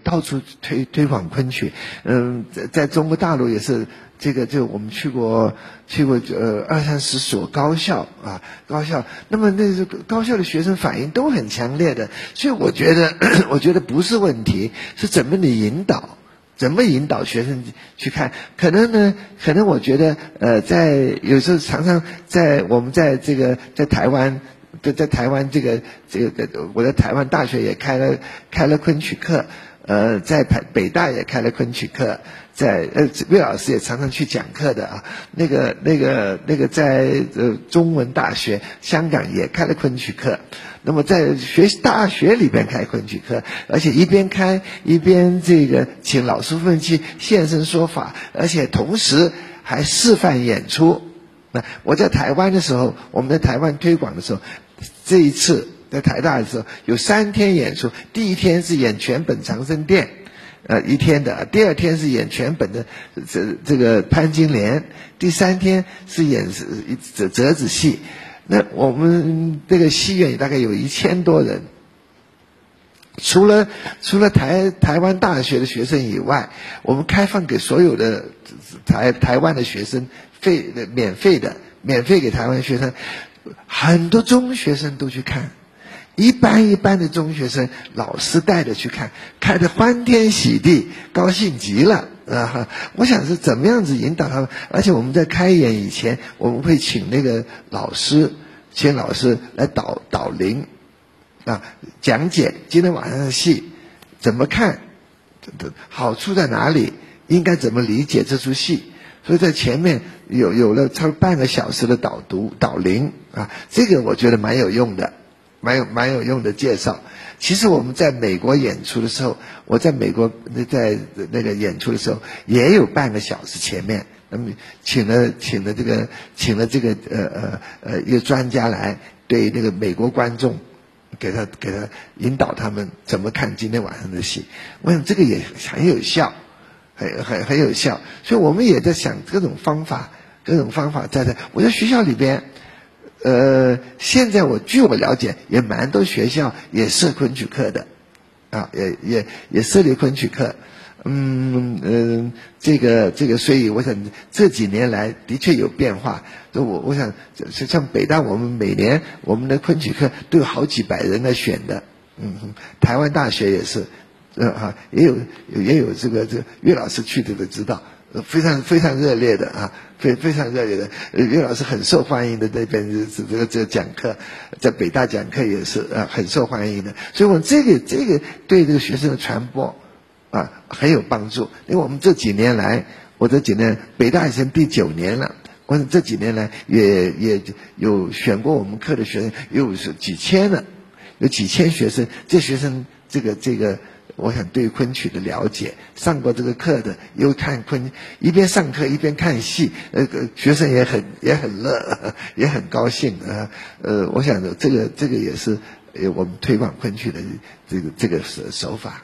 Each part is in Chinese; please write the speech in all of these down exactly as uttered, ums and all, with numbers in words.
到处推推广昆曲。嗯，在在中国大陆也是。这个就我们去过去过呃二三十所高校啊高校，那么那个高校的学生反应都很强烈的，所以我觉得我觉得不是问题，是怎么你引导，怎么引导学生去看。可能呢，可能我觉得呃在有时候常常在我们在这个在台湾。在在台湾这个这个我在台湾大学也开了开了昆曲课，呃，在北北大也开了昆曲课，在呃岳老师也常常去讲课的啊。那个那个那个在呃中文大学香港也开了昆曲课。那么在学大学里边开昆曲课，而且一边开一边这个请老师们去现身说法，而且同时还示范演出。那我在台湾的时候，我们在台湾推广的时候，这一次在台大的时候有三天演出，第一天是演全本长生殿，呃一天的，第二天是演全本的这这个潘金莲，第三天是演折折子戏。那我们这个戏院大概有一千多人，除了除了台台湾大学的学生以外，我们开放给所有的台台湾的学生，费的免费的，免费给台湾学生，很多中学生都去看，一般一般的中学生，老师带着去看，看得欢天喜地，高兴极了啊！我想是怎么样子引导他们，而且我们在开演以前，我们会请那个老师，请老师来导导聆。啊，讲解今天晚上的戏怎么看，好处在哪里，应该怎么理解这出戏。所以在前面有有了差不多半个小时的导读导聆啊，这个我觉得蛮有用的，蛮有蛮有用的介绍。其实我们在美国演出的时候，我在美国在那个演出的时候也有半个小时前面，那么请了请了这个请了这个呃呃呃一个专家来对那个美国观众。给他给他引导他们怎么看今天晚上的戏，我想这个也很有效，很很很有效。所以我们也在想各种方法，各种方法在在。我在学校里边，呃，现在我据我了解，也蛮多学校也设昆曲课的，啊，也也也设立昆曲课。嗯嗯，这个这个，所以我想这几年来的确有变化。我我想像北大，我们每年我们的昆曲课都有好几百人来选的。嗯，台湾大学也是，呃哈，也有也有这个这个岳老师去的都知道，非常非常热烈的啊，非非常热烈的。岳老师很受欢迎的，那边这个这个讲课，在北大讲课也是啊很受欢迎的。所以我们这个这个对这个学生的传播。啊，很有帮助。因为我们这几年来，我这几年北大已经第九年了，我这几年来也也有选过我们课的学生，有是几千了，有几千学生。这学生这个这个，我想对昆曲的了解，上过这个课的，又看昆，一边上课一边看戏，呃，学生也很也很乐，也很高兴啊。呃，我想这个这个也是呃我们推广昆曲的这个这个手手法。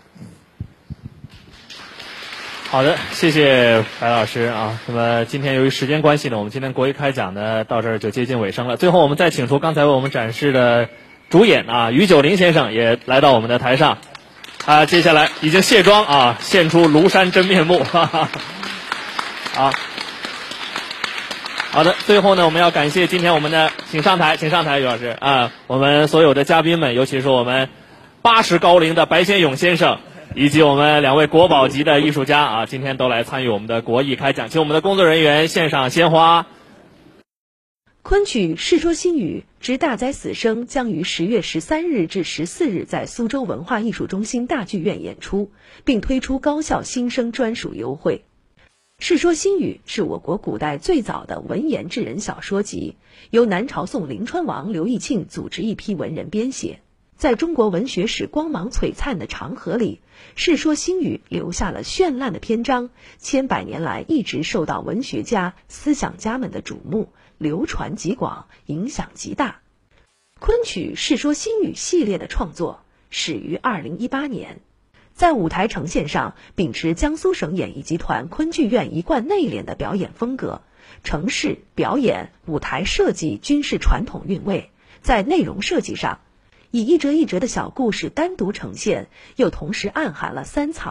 好的，谢谢白老师啊。那么今天由于时间关系呢，我们今天国艺开讲呢到这儿就接近尾声了。最后我们再请出刚才为我们展示的主演啊，于九龄先生也来到我们的台上。他接下来已经卸妆啊，现出庐山真面目。哈哈好，好的，最后呢，我们要感谢今天我们的，请上台，请上台，于老师啊，我们所有的嘉宾们，尤其是我们八十高龄的白先勇先生。以及我们两位国宝级的艺术家啊，今天都来参与我们的国艺开讲，请我们的工作人员献上鲜花。 昆曲《世说新语》之大哉死生将于十月十三日至十四日在苏州文化艺术中心大剧院演出，并推出高校新生专属优惠。《世说新语》是我国古代最早的文言志人小说集，由南朝宋临川王刘义庆组织一批文人编写。在中国文学史光芒璀璨的长河里，《世说新语》留下了绚烂的篇章，千百年来一直受到文学家、思想家们的瞩目，流传极广，影响极大。昆曲《世说新语》系列的创作始于二零一八年，在舞台呈现上秉持江苏省演艺集团昆剧院一贯内敛的表演风格，程式、表演、舞台设计均是传统韵味。在内容设计上，以一折一折的小故事单独呈现，又同时暗含了三藏